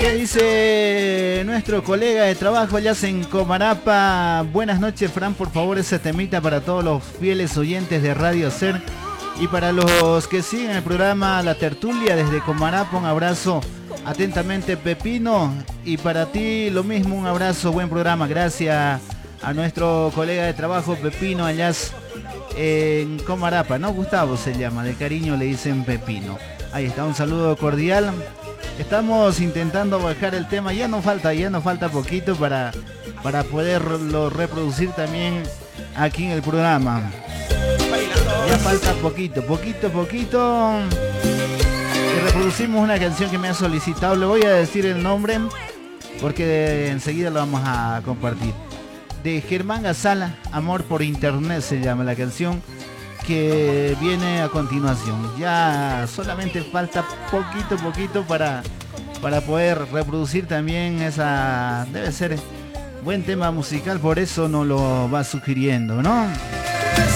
¿Qué dice nuestro colega de trabajo allá en Comarapa? Buenas noches, Fran, por favor, ese temita para todos los fieles oyentes de Radio Ser y para los que siguen el programa La Tertulia desde Comarapa. Un abrazo atentamente, Pepino, y para ti lo mismo, un abrazo, buen programa. Gracias a nuestro colega de trabajo Pepino allá en Comarapa, ¿no? Gustavo se llama, de cariño le dicen Pepino. Ahí está, un saludo cordial. Estamos intentando bajar el tema, ya nos falta poquito para poderlo reproducir también aquí en el programa. Ya falta poquito. Y reproducimos una canción que me ha solicitado, le voy a decir el nombre porque enseguida lo vamos a compartir. De Germán Gazala, Amor por Internet se llama la canción que viene a continuación. Ya solamente falta poquito para poder reproducir también esa, debe ser buen tema musical, por eso nos lo va sugiriendo, ¿no?